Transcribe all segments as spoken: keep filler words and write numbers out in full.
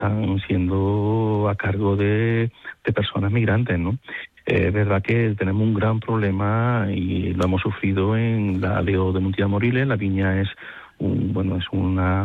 están siendo a cargo de, de personas migrantes, ¿no? Eh, es verdad que tenemos un gran problema y lo hemos sufrido en la Aldea de Montilla Moriles. La viña es un, bueno, es una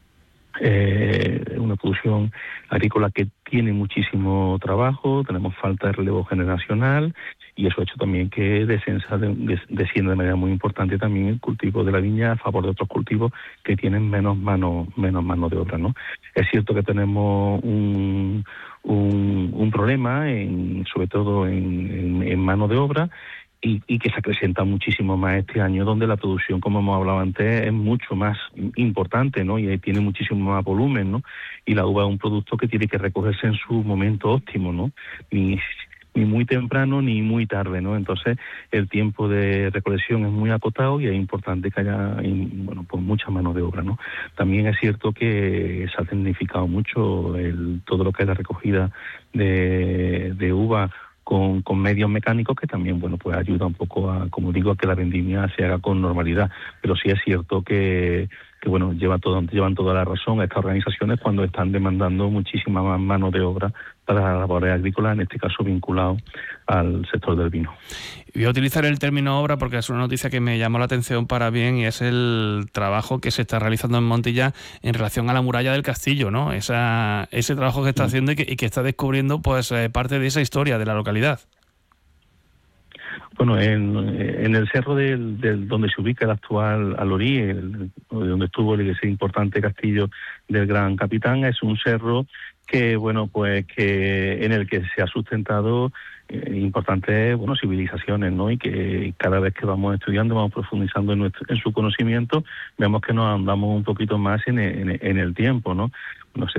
eh, una producción agrícola que tiene muchísimo trabajo, tenemos falta de relevo generacional y eso ha hecho también que descensa de, de, descienda de manera muy importante también el cultivo de la viña a favor de otros cultivos que tienen menos mano, menos mano de obra, ¿no? Es cierto que tenemos un, un, un problema, en, sobre todo en, en, en mano de obra, Y, y que se acrecenta muchísimo más este año, donde la producción, como hemos hablado antes, es mucho más importante, ¿no? Y tiene muchísimo más volumen, ¿no? Y la uva es un producto que tiene que recogerse en su momento óptimo, ¿no? Ni, ni muy temprano ni muy tarde, ¿no? Entonces, el tiempo de recolección es muy acotado y es importante que haya, bueno, pues mucha mano de obra, ¿no? También es cierto que se ha tecnificado mucho el, todo lo que es la recogida de, de uva Con, con medios mecánicos que también, bueno, pues ayuda un poco a, como digo, a que la vendimia se haga con normalidad. Pero sí es cierto que, que bueno, lleva todo, llevan toda la razón a estas organizaciones cuando están demandando muchísima más mano de obra para las labores agrícolas, en este caso vinculado al sector del vino. Voy a utilizar el término obra porque es una noticia que me llamó la atención para bien y es el trabajo que se está realizando en Montilla en relación a la muralla del castillo, ¿no? Esa, ese trabajo que está haciendo y que, y que está descubriendo pues eh, parte de esa historia de la localidad. Bueno, en, en el cerro del, del donde se ubica el actual Alorí, el, donde estuvo el, ese importante castillo del Gran Capitán, es un cerro que, bueno, pues que en el que se ha sustentado eh, importantes, bueno, civilizaciones, ¿no? Y que cada vez que vamos estudiando, vamos profundizando en, nuestro, en su conocimiento, vemos que nos andamos un poquito más en el, en el, en el tiempo, ¿no? Nos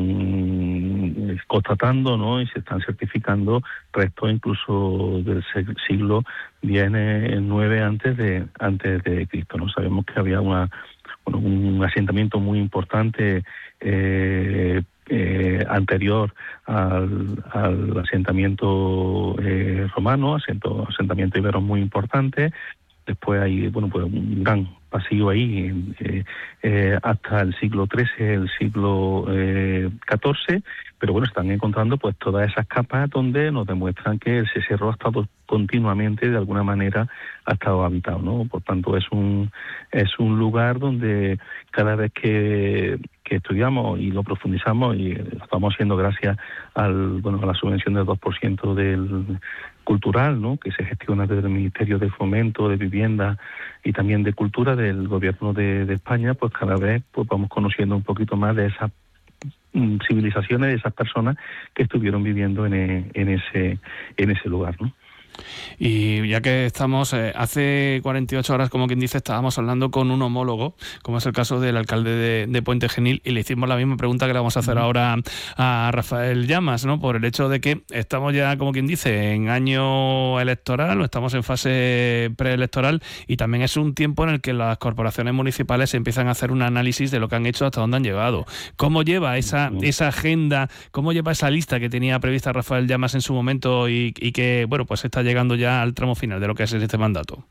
están constatando, ¿no? Y se están certificando restos incluso del siglo diez, nueve antes de antes de Cristo, ¿no? Sabemos que había una, bueno, un asentamiento muy importante eh, eh, anterior al, al asentamiento eh, romano, asento, asentamiento ibero muy importante. Después hay, bueno, pues un gran pasillo ahí eh, eh, hasta el siglo trece, el siglo eh, catorce, pero bueno, están encontrando pues todas esas capas donde nos demuestran que ese cerro ha estado continuamente, de alguna manera, ha estado habitado, ¿no? Por tanto, es un es un lugar donde cada vez que, que estudiamos y lo profundizamos, y lo estamos haciendo gracias al bueno a la subvención del dos por ciento del cultural, ¿no? Que se gestiona desde el Ministerio de Fomento, de Vivienda y también de Cultura del Gobierno de, de España, pues cada vez pues vamos conociendo un poquito más de esas mm, civilizaciones, de esas personas que estuvieron viviendo en, en ese en ese lugar, ¿no? Y ya que estamos, eh, hace cuarenta y ocho horas, como quien dice, estábamos hablando con un homólogo, como es el caso del alcalde de, de Puente Genil, y le hicimos la misma pregunta que le vamos a hacer ahora a Rafael Llamas, ¿no? Por el hecho de que estamos ya, como quien dice, en año electoral, o estamos en fase preelectoral, y también es un tiempo en el que las corporaciones municipales empiezan a hacer un análisis de lo que han hecho, hasta dónde han llegado. ¿Cómo lleva esa, esa agenda, cómo lleva esa lista que tenía prevista Rafael Llamas en su momento y, y que, bueno, pues está llegando ya al tramo final de lo que es este mandato?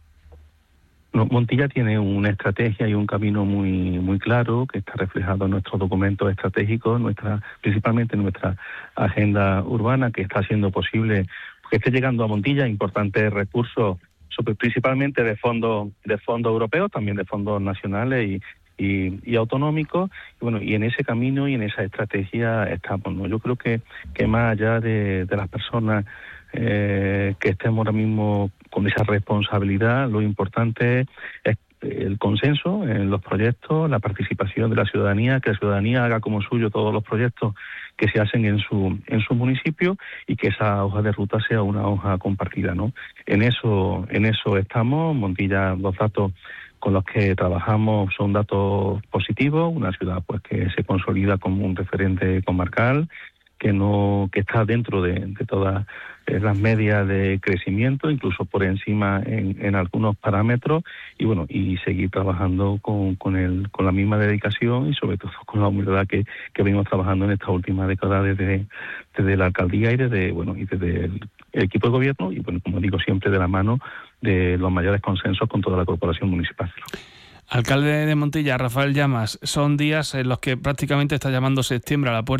Montilla tiene una estrategia y un camino muy muy claro que está reflejado en nuestros documentos estratégicos, nuestra, principalmente en nuestra agenda urbana, que está haciendo posible que esté llegando a Montilla importantes recursos, sobre, principalmente de fondos de fondos europeos, también de fondos nacionales y Y, y autonómicos, y bueno, y en ese camino y en esa estrategia estamos, ¿no? Yo creo que, que más allá de, de las personas eh, que estemos ahora mismo con esa responsabilidad, lo importante es el consenso en los proyectos, la participación de la ciudadanía, que la ciudadanía haga como suyo todos los proyectos que se hacen en su en su municipio y que esa hoja de ruta sea una hoja compartida, ¿no? En eso en eso estamos. Montilla, los datos con los que trabajamos son datos positivos, una ciudad pues que se consolida como un referente comarcal, que no que está dentro de, de todas las medias de crecimiento, incluso por encima en, en algunos parámetros, y bueno, y seguir trabajando con, con el con la misma dedicación y sobre todo con la humildad que, que venimos trabajando en esta última década desde, desde la alcaldía y desde bueno y desde el, el equipo de gobierno, y bueno, como digo, siempre de la mano de los mayores consensos con toda la corporación municipal. Alcalde de Montilla, Rafael Llamas, son días en los que prácticamente está llamando septiembre a la puerta.